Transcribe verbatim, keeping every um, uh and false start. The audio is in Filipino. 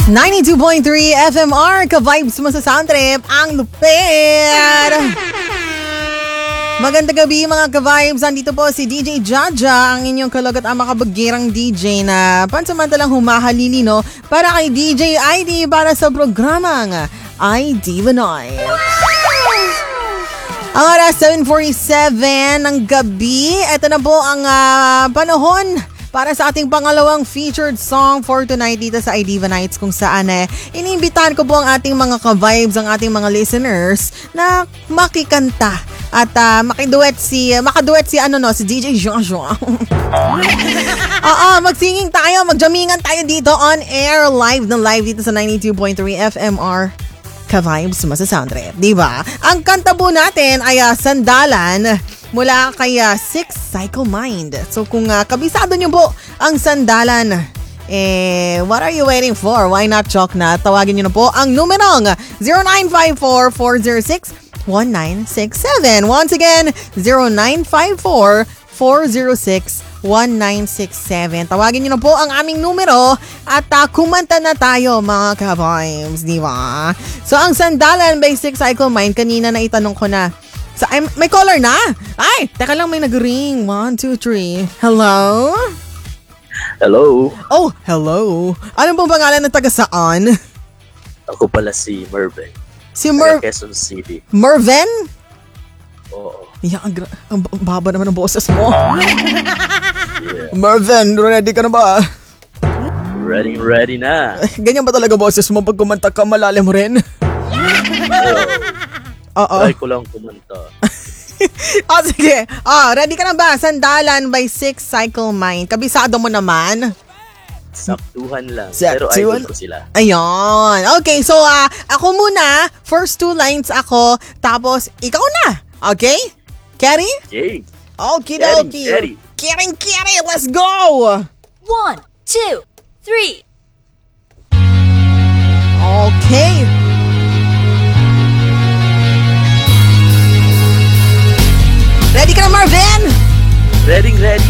ninety-two point three F M R, ka-vibes mo sa sound trip, ang lupit! Magandang gabi mga ka-vibes, andito po si D J Jaja, ang inyong kalagat ang makabagirang D J na pansamantalang humahalili no para kay D J I D para sa programang I Diva Night. Ang oras seven forty-seven ng gabi, ito na po ang uh, panahon para sa ating pangalawang featured song for tonight dito sa I Diva Nights, kung saan eh, iniimbitahan ko po ang ating mga ka-vibes, ang ating mga listeners na makikanta at uh, makiduet si, makaduet si ano no, si D J Jean Jean. Oo, magsinging tayo, magjamingan tayo dito on air, live na live dito sa ninety-two point three F M R. Ka-vibes mo sa sound trip, di ba? Ang kanta po natin ay uh, Sandalan mula kay uh, Six Cycle Mind. So kung uh, kabisado niyo po ang Sandalan, eh, what are you waiting for? Why not chalk na? Tawagin niyo na po ang numerong zero nine five four, four zero six, one nine six seven. Once again, zero nine five four, four zero six, one nine six seven. Tawagin niyo na po ang aming numero at uh, kumanta na tayo mga ka-vibes, di ba? So ang Sandalan by Six Cycle Mind, kanina na itanong ko na. So, I'm, may caller na. Ay, teka lang, may nag-ring. One, two, three. Hello? Hello. Oh, hello. Ano pong pangalan ng taga saan? Ako pala si Mervin. Si Mer... Taga Quezon City. Mervin? Oo. Yeah, ang, gra- ang b- baba naman ng boses mo. Yeah. Mervin, ready ka na ba? Ready, ready na. Ganyan ba talaga boses mo pag kumanta ka, malalim rin? Oo. Try ko lang kumanta. Oh, sige. Oh, ready ka na ba? Sandalan by Six Cycle Mind. Kabisado mo naman. Saktuhan lang. Saktuhan? Pero idol ko sila. Ayun. Okay, so uh, ako muna. First two lines ako. Tapos, ikaw na. Okay? Carry? Yay. Okay, Carry, okay. carry. Carry, carry. Let's go. One, two, three. Okay. Ready ka na, Marvin? Ready, ready.